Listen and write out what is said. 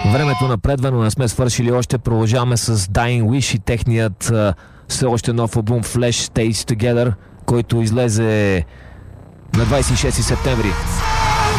Времето напредва, но не сме свършили още. Продължаваме с Dying Wish и техният все още нов албум Flash Stays Together, който излезе на 26 септември.